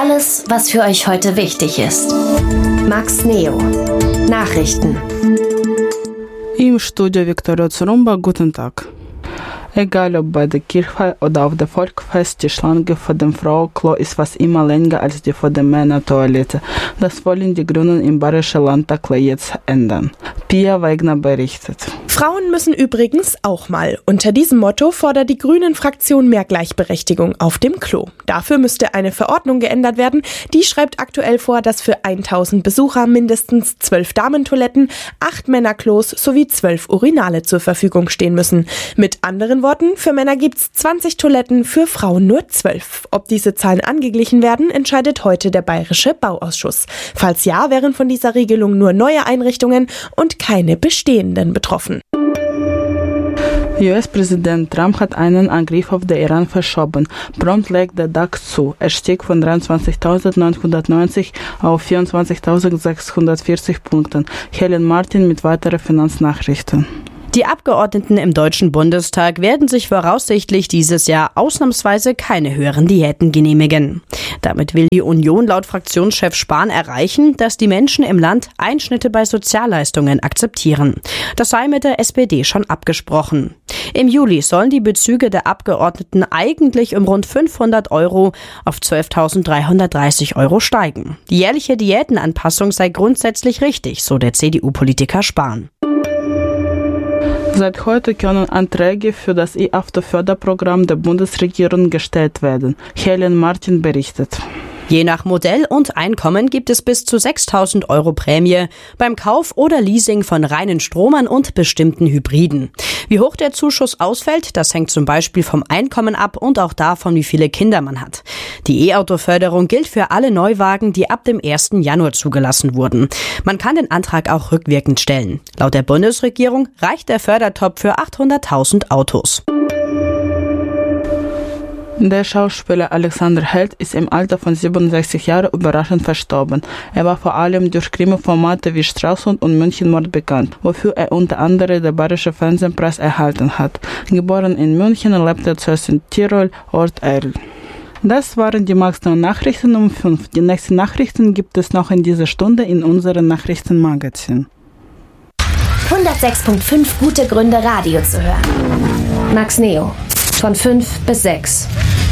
Alles, was für euch heute wichtig ist. Max Neo. Nachrichten. Im Studio Viktoria Zurumba, guten Tag. Egal ob bei der Kirche oder auf der Volksfest, die Schlange vor dem Frauenklo ist fast immer länger als die vor der Männertoilette. Das wollen die Grünen im Bayerischen Landtag jetzt ändern. Pia Wegner berichtet. Frauen müssen übrigens auch mal. Unter diesem Motto fordert die Grünen-Fraktion mehr Gleichberechtigung auf dem Klo. Dafür müsste eine Verordnung geändert werden. Die schreibt aktuell vor, dass für 1000 Besucher mindestens 12 Damentoiletten, 8 Männerklos sowie 12 Urinale zur Verfügung stehen müssen. Mit anderen Worten, für Männer gibt's 20 Toiletten, für Frauen nur 12. Ob diese Zahlen angeglichen werden, entscheidet heute der Bayerische Bauausschuss. Falls ja, wären von dieser Regelung nur neue Einrichtungen und keine bestehenden betroffen. US-Präsident Trump hat einen Angriff auf den Iran verschoben. Prompt legt der DAX zu. Er stieg von 23.990 auf 24.640 Punkten. Helen Martin mit weiteren Finanznachrichten. Die Abgeordneten im Deutschen Bundestag werden sich voraussichtlich dieses Jahr ausnahmsweise keine höheren Diäten genehmigen. Damit will die Union laut Fraktionschef Spahn erreichen, dass die Menschen im Land Einschnitte bei Sozialleistungen akzeptieren. Das sei mit der SPD schon abgesprochen. Im Juli sollen die Bezüge der Abgeordneten eigentlich um rund 500 € auf 12.330 € steigen. Die jährliche Diätenanpassung sei grundsätzlich richtig, so der CDU-Politiker Spahn. Seit heute können Anträge für das E-Auto-Förderprogramm der Bundesregierung gestellt werden. Helen Martin berichtet. Je nach Modell und Einkommen gibt es bis zu 6.000 € Prämie beim Kauf oder Leasing von reinen Stromern und bestimmten Hybriden. Wie hoch der Zuschuss ausfällt, das hängt zum Beispiel vom Einkommen ab und auch davon, wie viele Kinder man hat. Die E-Auto-Förderung gilt für alle Neuwagen, die ab dem 1. Januar zugelassen wurden. Man kann den Antrag auch rückwirkend stellen. Laut der Bundesregierung reicht der Fördertopf für 800.000 Autos. Der Schauspieler Alexander Held ist im Alter von 67 Jahren überraschend verstorben. Er war vor allem durch Krimi-Formate wie Stralsund und Münchenmord bekannt, wofür er unter anderem den Bayerischen Fernsehpreis erhalten hat. Geboren in München, lebte er zuerst in Tirol, Ort Erl. Das waren die maximalen Nachrichten um 5. Die nächsten Nachrichten gibt es noch in dieser Stunde in unserem Nachrichtenmagazin. 106.5 gute Gründe, Radio zu hören. Max Neo. Von 5 bis 6.